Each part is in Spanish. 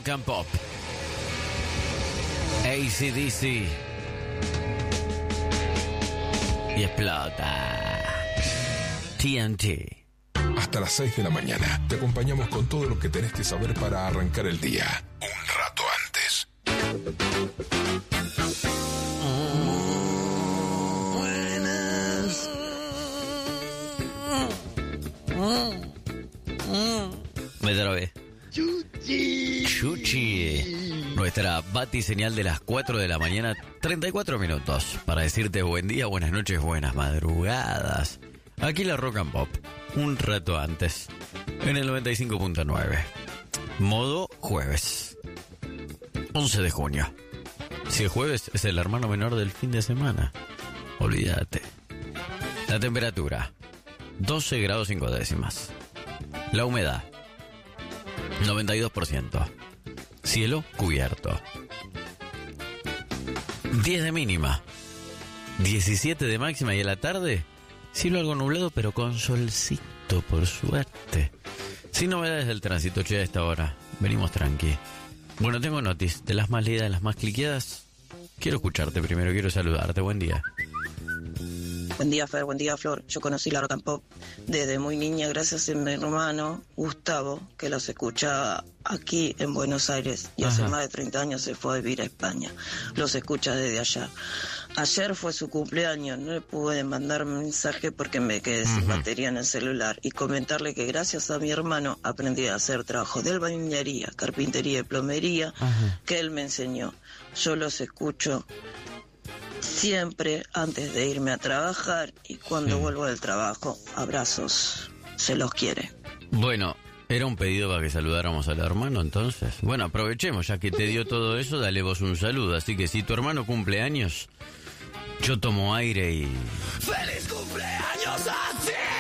Rock and Pop. AC/DC. Y explota. TNT. Hasta las 6 de la mañana te acompañamos con todo lo que tenés que saber para arrancar el día. Un rato antes. Me trabé. Chuchi. Nuestra batiseñal de las 4 de la mañana, 34 minutos. Para decirte buen día, buenas noches, buenas madrugadas. Aquí la Rock and Pop. Un rato antes. En el 95.9. Modo jueves. 11 de junio. Si el jueves es el hermano menor del fin de semana, olvídate. La temperatura, 12 grados 5 décimas. La humedad, 92%. Cielo cubierto. 10 de mínima. 17 de máxima y a la tarde, cielo algo nublado pero con solcito, por suerte. Sin novedades del tránsito, che, a esta hora. Venimos tranqui. Bueno, tengo noticias de las más leídas, de las más cliqueadas. Quiero escucharte primero, quiero saludarte. Buen día. Buen día, Fer, buen día, Flor. Yo conocí la Rock and Pop desde muy niña gracias a mi hermano Gustavo, que los escucha aquí en Buenos Aires y hace más de 30 años se fue a vivir a España. Los escucha desde allá. Ayer fue su cumpleaños, no le pude mandar mensaje porque me quedé sin batería en el celular y comentarle que gracias a mi hermano aprendí a hacer trabajo de albañilería, carpintería y plomería que él me enseñó. Yo los escucho siempre antes de irme a trabajar y cuando vuelvo del trabajo, abrazos, se los quiere. Bueno, era un pedido para que saludáramos al hermano, entonces. Bueno, aprovechemos, ya que te dio todo eso, dale vos un saludo. Así que si tu hermano cumple años, yo tomo aire y... ¡Feliz cumpleaños a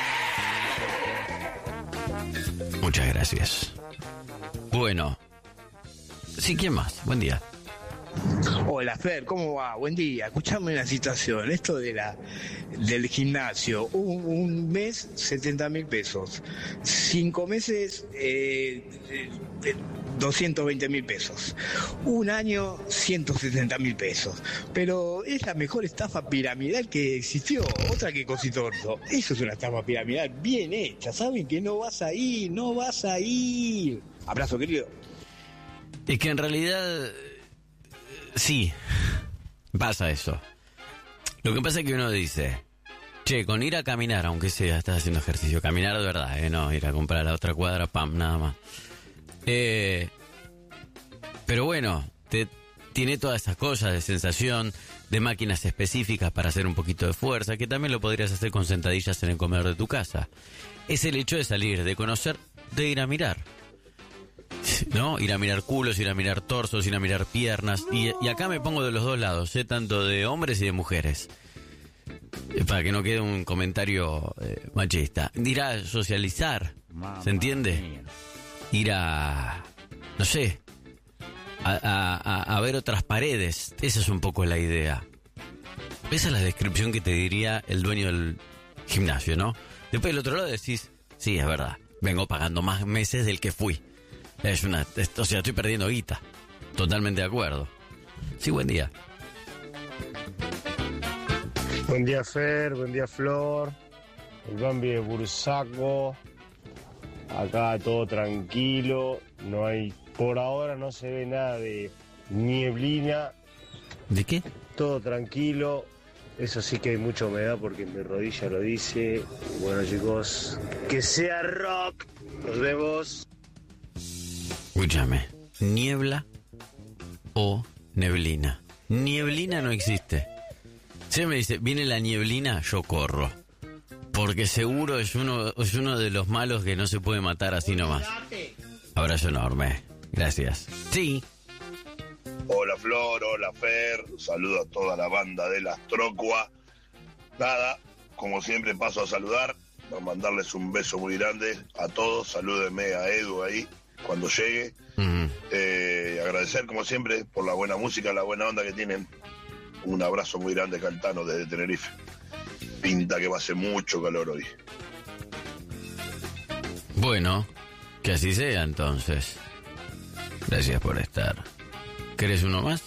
ti! Muchas gracias. Bueno, sí, ¿quién más? Buen día. Hola Fer, ¿cómo va? Buen día. Escuchame una situación. Esto del gimnasio. Un mes, 70.000 pesos. 5 meses, 220.000 pesos. Un año, 170.000 pesos. Pero es la mejor estafa piramidal que existió. Otra que Cositorto. Eso es una estafa piramidal bien hecha. Saben que no vas a ir. Abrazo, querido. Es que en realidad... sí, pasa eso. Lo que pasa es que uno dice, che, con ir a caminar, aunque sea, estás haciendo ejercicio, caminar de verdad, no ir a comprar a la otra cuadra, pam, nada más. Pero bueno, tiene todas esas cosas de sensación, de máquinas específicas para hacer un poquito de fuerza, que también lo podrías hacer con sentadillas en el comedor de tu casa. Es el hecho de salir, de conocer, de ir a mirar. ¿No? Ir a mirar culos, ir a mirar torsos, ir a mirar piernas. Y acá me pongo de los dos lados, tanto de hombres y de mujeres. Para que no quede un comentario machista. Ir a socializar, ¿se entiende? Ir a... no sé, a ver otras paredes. Esa es un poco la idea. Esa es la descripción que te diría el dueño del gimnasio, ¿no? Después del otro lado decís, sí, es verdad, vengo pagando más meses del que fui. O sea, estoy perdiendo guita. Totalmente de acuerdo. Sí, buen día. Buen día, Fer, buen día, Flor. El Bambi de Bursaco. Acá todo tranquilo. No hay, por ahora no se ve nada de nieblina. ¿De qué? Todo tranquilo. Eso sí que hay mucha humedad porque mi rodilla lo dice. Bueno, chicos, que sea rock. Nos vemos. Escúchame, niebla o neblina. Nieblina no existe. Si me dice, viene la nieblina, yo corro. Porque seguro es uno de los malos que no se puede matar así nomás. Abrazo enorme. Gracias. Sí. Hola Flor, hola Fer. Saludo a toda la banda de las Trocua. Nada, como siempre paso a saludar. A mandarles un beso muy grande a todos. Salúdenme a Edu ahí cuando llegue. Agradecer como siempre por la buena música, la buena onda que tienen. Un abrazo muy grande, Caltano, desde Tenerife. Pinta que va a hacer mucho calor hoy. Bueno, que así sea entonces. Gracias por estar. ¿Querés uno más?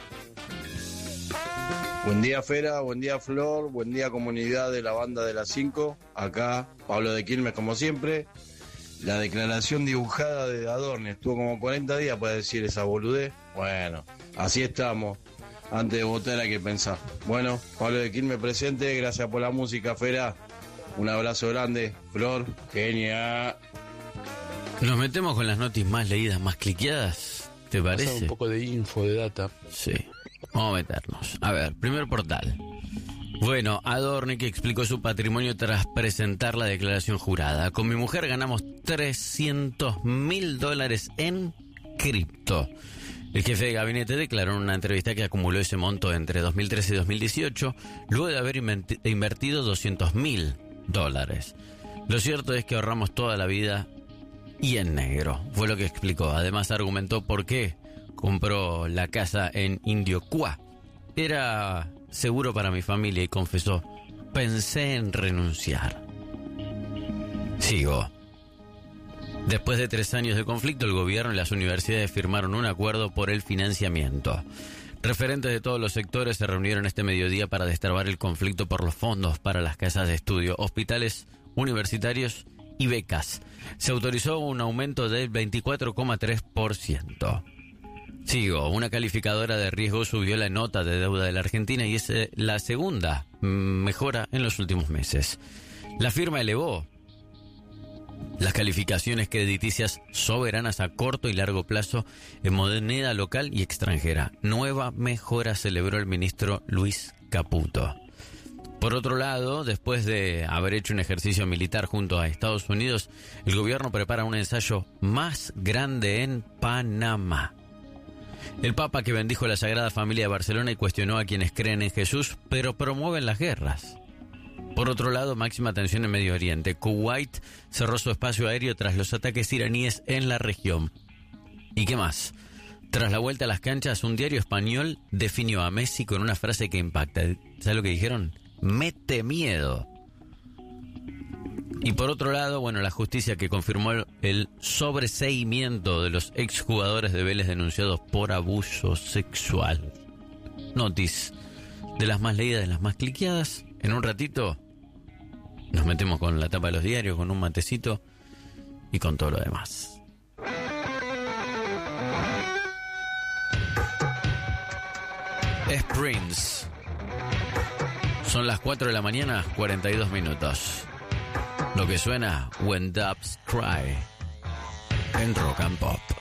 Buen día, Fera, buen día, Flor, buen día, comunidad de la banda de las 5. Acá, Pablo de Quilmes, como siempre. La declaración dibujada de Adorni estuvo como 40 días para decir esa boludez. Bueno, así estamos. Antes de votar hay que pensar. Bueno, Pablo de Quilmes presente, gracias por la música, Fera. Un abrazo grande, Flor, genial. Nos metemos con las noticias más leídas, más cliqueadas, ¿te parece? Pasar un poco de info, de data. Sí, vamos a meternos. A ver, primer portal. Bueno, Adorni que explicó su patrimonio tras presentar la declaración jurada. Con mi mujer ganamos $300.000 en cripto. El jefe de gabinete declaró en una entrevista que acumuló ese monto entre 2013 y 2018, luego de haber invertido $200.000. Lo cierto es que ahorramos toda la vida y en negro, fue lo que explicó. Además argumentó por qué compró la casa en Indiocuá. Era seguro para mi familia y confesó, pensé en renunciar. Sigo. Después de 3 años de conflicto, el gobierno y las universidades firmaron un acuerdo por el financiamiento. Referentes de todos los sectores se reunieron este mediodía para destrabar el conflicto por los fondos para las casas de estudio, hospitales universitarios y becas. Se autorizó un aumento del 24,3%. Sigo, una calificadora de riesgo subió la nota de deuda de la Argentina y es la segunda mejora en los últimos meses. La firma elevó las calificaciones crediticias soberanas a corto y largo plazo en moneda local y extranjera. Nueva mejora celebró el ministro Luis Caputo. Por otro lado, después de haber hecho un ejercicio militar junto a Estados Unidos, el gobierno prepara un ensayo más grande en Panamá. El Papa que bendijo la Sagrada Familia de Barcelona y cuestionó a quienes creen en Jesús, pero promueven las guerras. Por otro lado, máxima tensión en Medio Oriente. Kuwait cerró su espacio aéreo tras los ataques iraníes en la región. ¿Y qué más? Tras la vuelta a las canchas, un diario español definió a Messi con una frase que impacta. ¿Sabes lo que dijeron? Mete miedo. Y por otro lado, bueno, la justicia que confirmó el sobreseimiento de los exjugadores de Vélez denunciados por abuso sexual. Notis, de las más leídas, de las más cliqueadas. En un ratito nos metemos con la tapa de los diarios, con un matecito y con todo lo demás. Es Prince. Son las 4 de la mañana, 42 minutos. Lo que suena, When Doves Cry, en Rock and Pop.